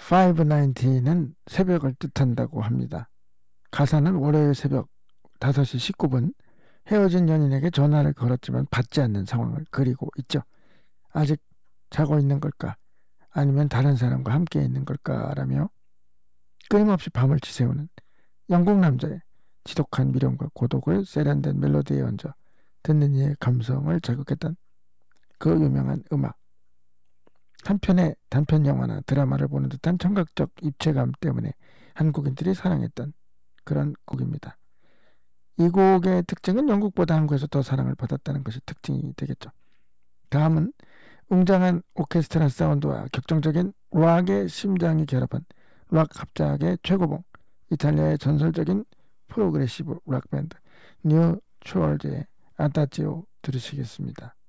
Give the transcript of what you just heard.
590는 새벽을 뜻한다고 합니다. 가사는 월요일 새벽 5시 19분 헤어진 연인에게 전화를 걸었지만 받지 않는 상황을 그리고 있죠. 아직 자고 있는 걸까? 아니면 다른 사람과 함께 있는 걸까라며 끊임없이 밤을 지새우는 영국 남자의 지독한 미련과 고독을 세련된 멜로디에 얹어 듣는 이의 감성을 자극했던 그 유명한 음악. 한편의 단편 영화나 드라마를 보는 듯한 청각적 입체감 때문에 한국인들이 사랑했던 그런 곡입니다. 이 곡의 특징은 영국보다 한국에서 더 사랑을 받았다는 것이 특징이 되겠죠. 다음은 웅장한 오케스트라 사운드와 격정적인 락의 심장이 결합한 락 합작의 최고봉, 이탈리아의 전설적인 프로그레시브 락 밴드 뉴 추얼즈의 아다지오 들으시겠습니다.